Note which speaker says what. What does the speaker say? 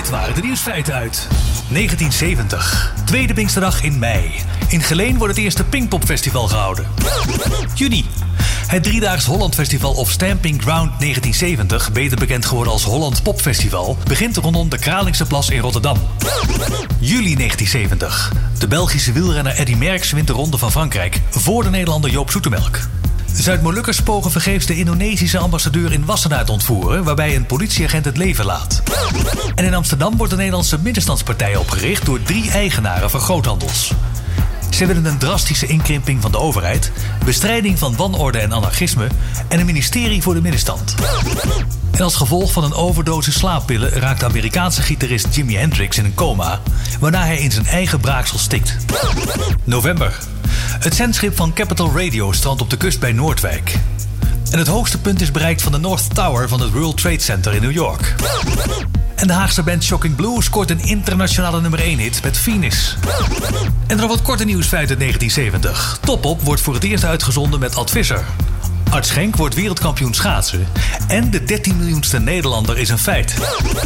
Speaker 1: Dit waren de nieuwsfeiten uit 1970. Tweede Pinksterdag in mei. In Geleen wordt het eerste Pinkpopfestival gehouden. Juni. Het driedaags Holland Festival of Stamping Ground 1970, beter bekend geworden als Holland Popfestival, begint rondom de Kralingse Plas in Rotterdam. Juli 1970. De Belgische wielrenner Eddy Merckx wint de Ronde van Frankrijk voor de Nederlander Joop Zoetemelk. Zuid-Molukkers pogen vergeefs de Indonesische ambassadeur in Wassenaar te ontvoeren, waarbij een politieagent het leven laat. En in Amsterdam wordt de Nederlandse middenstandspartij opgericht door 3 eigenaren van groothandels. Ze willen een drastische inkrimping van de overheid, bestrijding van wanorde en anarchisme en een ministerie voor de middenstand. En als gevolg van een overdosis slaappillen raakt de Amerikaanse gitarist Jimi Hendrix in een coma, waarna hij in zijn eigen braaksel stikt. November. Het zendschip van Capital Radio strandt op de kust bij Noordwijk. En het hoogste punt is bereikt van de North Tower van het World Trade Center in New York. En de Haagse band Shocking Blue scoort een internationale nummer 1 hit met Venus. En dan wat korte nieuwsfeiten uit 1970. Topop wordt voor het eerst uitgezonden met Ad Visser. Art Schenk wordt wereldkampioen schaatsen. En de 13 miljoenste Nederlander is een feit.